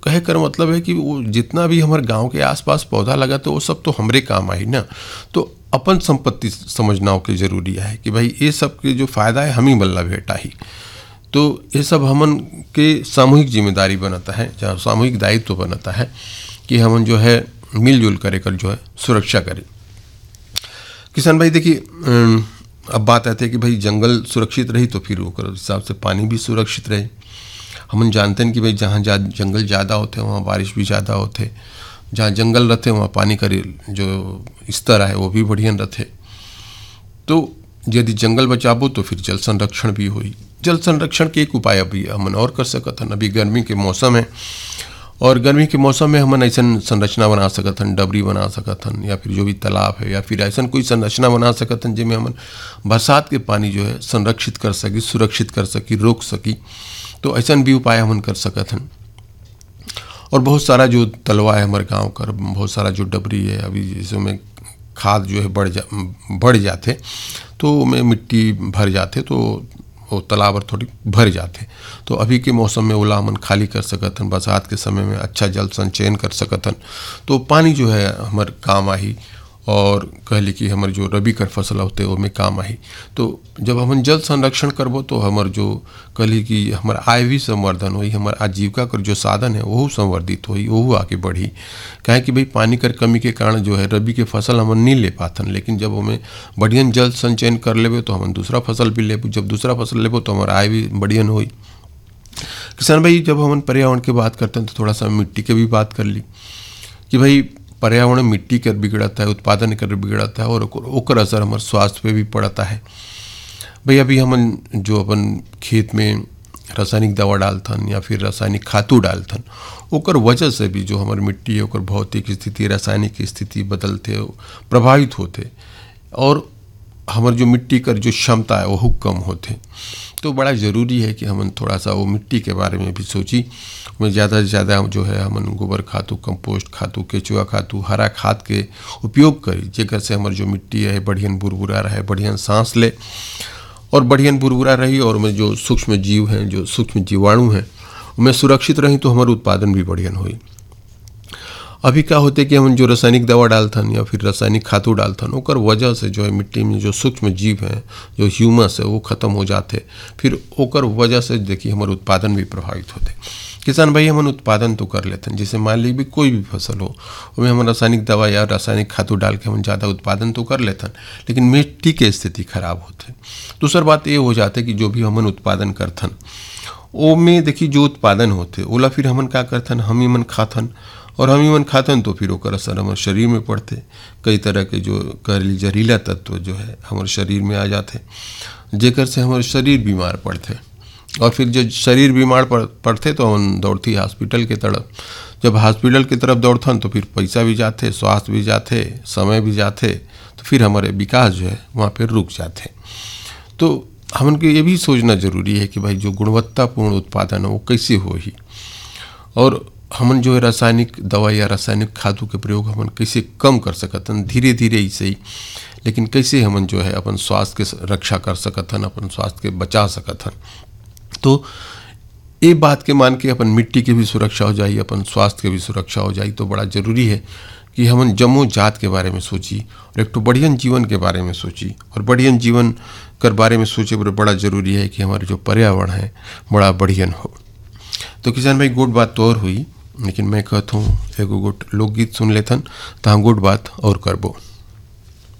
कहे कर मतलब है कि वो जितना भी हमारे गांव के आसपास पौधा लगा तो वो सब तो हमरे काम आई ना। तो अपन संपत्ति समझना के जरूरी है कि भाई ये सब के जो फायदा है हम ही बल्ला बेटा ही। तो ये सब हमन के सामूहिक जिम्मेदारी बनाता है, जहाँ सामूहिक दायित्व बनाता है कि हमन जो है मिलजुल करे कर जो है सुरक्षा करें। किसान भाई देखिए, अब बात आती है कि भाई जंगल सुरक्षित रही तो फिर ओकर हिसाब से पानी भी सुरक्षित रहे। हमन जानते हैं कि भाई जहाँ जंगल ज़्यादा होते वहाँ बारिश भी ज़्यादा होते, जहाँ जंगल रहते वहाँ पानी का जो स्तर है वो भी बढ़िया रहते। तो यदि जंगल बचाबो तो फिर जल संरक्षण भी हुई। जल संरक्षण के एक उपाय अभी हमन और कर सकत हन। अभी गर्मी के मौसम है और गर्मी के मौसम में हमन ऐसा संरचना बना सकत हन, डबरी बना सकत हन, या फिर जो भी तालाब है या फिर ऐसा कोई संरचना बना सकत हन जिसमें हमन बरसात के पानी जो है संरक्षित कर सकी, सुरक्षित कर सकी, रोक सकी। तो ऐसा भी उपाय हमन कर सकत हन। और बहुत सारा जो तलवा है हमारे गाँव का, बहुत सारा जो डबरी है अभी जिसमें खाद जो है बढ़ जाते तो में मिट्टी भर जाते तो वो तालाब और थोड़ी भर जाते। तो अभी के मौसम में ओला हमन खाली कर सकत हन, बरसात के समय में अच्छा जल संचयन कर सकत हन। तो पानी जो है हमारे काम आई और कहली कि हमारे जो रबी कर फसल होते वो में काम आई। तो जब हमन जल संरक्षण करबो तो हमार जो कहली कि हमार आय भी संवर्धन हुई, हमार आजीविका कर जो साधन है वो संवर्धित हुई, वो आगे बढ़ी। कहे कि भाई पानी कर कमी के कारण जो है रबी के फसल हमन नहीं ले पातन, लेकिन जब हमें बढ़िया जल संचयन कर लेबे तो हमन दूसरा फसल भी लेबो, जब दूसरा फसल लेबो तो हमारा आय भी बढ़िया हुई। किसान भाई जब हमन पर्यावरण की बात करते हैं तो थोड़ा सा मिट्टी के भी बात कर ली कि भाई पर्यावरण मिट्टी कर बिगड़ता है, उत्पादन कर बिगड़ता है और ओकर असर हमारे स्वास्थ्य पे भी पड़ता है। भाई अभी हमन जो अपन खेत में रासायनिक दवा डालथन या फिर रासायनिक खातू डालथन, ओकर वजह से भी जो हमारी मिट्टी है ओकर भौतिक स्थिति, रासायनिक स्थिति बदलते, प्रभावित होते और हमार जो मिट्टी कर जो क्षमता है वो कम होते। तो बड़ा ज़रूरी है कि हमन थोड़ा सा वो मिट्टी के बारे में भी सोची, में ज़्यादा से ज़्यादा जो है हमन गोबर खातू, कंपोस्ट खातू, केचुआ खातू, हरा खाद के उपयोग करी, जेकर से हमार जो मिट्टी है बढ़िया बुरबुरा रहे, बढ़िया सांस ले और बढ़िया बुरबुरा रही और में जो सूक्ष्म जीव हैं, जो सूक्ष्म जीवाणु हैं उनमें सुरक्षित रही तो हमारा उत्पादन भी बढ़िया हुई। अभी क्या होते कि हम जो रासायनिक दवा डालथन या फिर रासायनिक खातू डालथन ओकर वजह से जो है मिट्टी में जो सूक्ष्म जीव हैं, जो ह्यूमस है वो ख़त्म हो जाते, फिर ओकर वजह से देखिए हमारे उत्पादन भी प्रभावित होते। किसान भाई हमन उत्पादन तो कर लेते हैं, जैसे मान लीजिए कोई भी फसल हो उसमें हम रासायनिक दवा या रासायनिक खातू डाल के हम ज़्यादा उत्पादन तो कर लेते हैं, लेकिन मिट्टी की स्थिति खराब होते। दूसरी बात ये हो जाते कि जो भी हमन उत्पादन करथन वो में देखिए जो उत्पादन होते ओला फिर हमन क्या करथन, हम ही मन खाथन और हम ही मन खातन तो फिर ओकर असर हमारे शरीर में पड़ते। कई तरह के जो कहली जहरीला तत्व जो है हमारे शरीर में आ जाते, जेकर से हमारे शरीर बीमार पड़ते और फिर जब शरीर बीमार पड़ते तो हम दौड़ती हॉस्पिटल के तरफ। जब हॉस्पिटल की तरफ दौड़थन तो फिर पैसा भी जाते, स्वास्थ्य भी जाते, समय भी जाते, तो फिर हमारे विकास जो है वहाँ पर रुक जाते। तो हमन के ये भी सोचना जरूरी है कि भाई जो गुणवत्तापूर्ण उत्पादन है वो कैसे हो ही, और हमन जो है रासायनिक दवा या रासायनिक खादों के प्रयोग हमन कैसे कम कर सकतन, धीरे धीरे ही सही, लेकिन कैसे हमन जो है अपन स्वास्थ्य के रक्षा कर सकतन, अपन स्वास्थ्य के बचा सकतन। तो ये बात के मान के अपन मिट्टी की भी सुरक्षा हो जाए, अपन स्वास्थ्य की भी सुरक्षा हो जाए, तो बड़ा ज़रूरी है कि हमन जम्मो जात के बारे में सोची और एक तो बढ़िया जीवन के बारे में सोची। और बढ़िया जीवन कर बारे में सोचे बड़ा ज़रूरी है कि हमारे जो पर्यावरण है बड़ा बढ़िया हो। तो किसान भाई गुड बात तो और हुई, लेकिन मैं कहता हूँ एगो गुट लोकगीत सुन लेथन तहाँ गुड बात और करबो।